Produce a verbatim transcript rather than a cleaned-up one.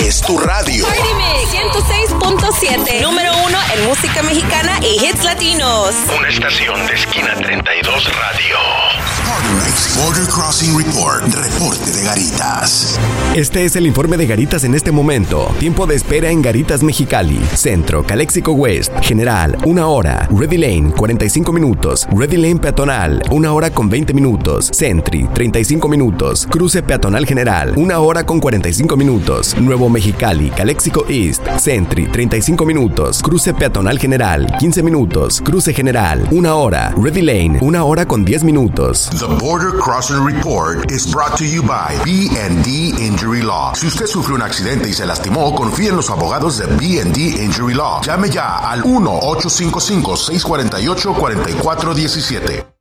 es tu radio. Party Mix ciento seis punto siete, número uno en música mexicana y hits latinos. Una estación de Esquina treinta y dos Radio. Party Mix Border Crossing Report. Reporte de Garitas. Este es el informe de Garitas en este momento. Tiempo de espera en Garitas Mexicali. Centro, Calexico West. General, una hora. Ready Lane, cuarenta y cinco minutos. Ready Lane Peatonal, una hora con veinte minutos. Sentry, treinta y cinco minutos. Cruce Peatonal General, una hora con cuarenta y cinco minutos. Nuevo Mexicali, Calexico East. Sentry, treinta y cinco minutos. Cruce Peatonal General, quince minutos. Cruce General, una hora. Ready Lane, una hora con diez minutos. The Border Crossing Report is brought to you by B and D Injury Law. Si usted sufrió un accidente y se lastimó, confíe en los abogados de B and D Injury Law. Llame ya al uno ocho cinco cinco, seis cuatro ocho, cuatro cuatro uno siete.